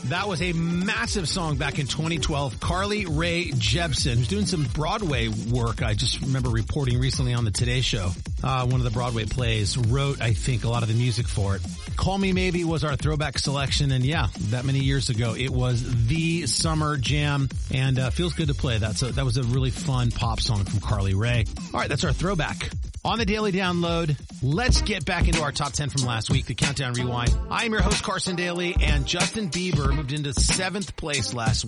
That was a massive song back in 2012. Carly Rae Jepsen, who's doing some Broadway work. I just remember reporting recently on the Today Show. One of the Broadway plays wrote, I think, a lot of the music for it. Call Me Maybe was our throwback selection. And yeah, that many years ago, it was the summer jam and feels good to play. That was a really fun pop song from Carly Rae. All right, that's our throwback. On the Daily Download, let's get back into our top 10 from last week, the Countdown Rewind. I'm your host, Carson Daly, and Justin Bieber moved into 7th place last week.